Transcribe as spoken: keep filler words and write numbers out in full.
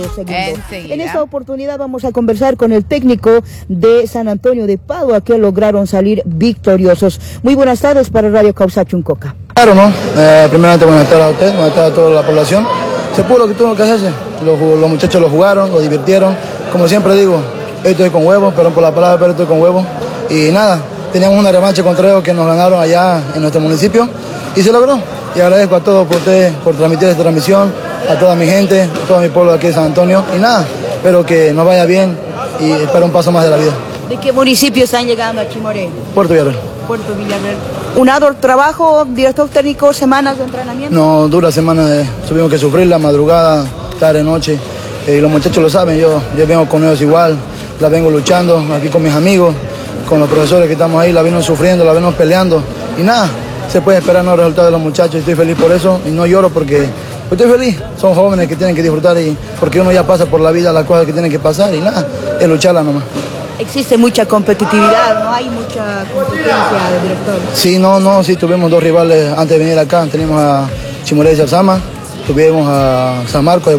En esta oportunidad vamos a conversar con el técnico de San Antonio de Padua, que lograron salir victoriosos. Muy buenas tardes para Radio Causa Chuncoca. Claro, ¿no? Eh, primeramente buenas tardes a usted, buenas tardes a toda la población. Se pudo lo que tuvo que hacerse. Los, los muchachos lo jugaron, lo divirtieron. Como siempre digo, estoy con huevos, perdón por la palabra, pero estoy con huevos. Y nada, teníamos una revancha contra ellos que nos ganaron allá en nuestro municipio y se logró. Y agradezco a todos por ustedes por transmitir esta transmisión, a toda mi gente, a todo mi pueblo de aquí de San Antonio. Y nada, espero que nos vaya bien y espero un paso más de la vida. ¿De qué municipio están llegando a Chimoré? Puerto Villarreal. Puerto Villarreal. ¿Un arduo trabajo, director técnico, semanas de entrenamiento? No, dura semana, de, tuvimos que sufrir la madrugada, tarde, noche. Y eh, los muchachos lo saben, yo, yo vengo con ellos igual, la vengo luchando aquí con mis amigos, con los profesores que estamos ahí, la vengo sufriendo, la vengo peleando. Y nada, se puede esperar los resultados de los muchachos, estoy feliz por eso y no lloro porque estoy feliz. Son jóvenes que tienen que disfrutar y porque uno ya pasa por la vida las cosas que tienen que pasar y nada, es lucharla nomás. Existe mucha competitividad, no hay mucha competencia de director. Sí, no, no, sí, tuvimos dos rivales antes de venir acá, teníamos a Chimoré y Alzama, tuvimos a San Marcos.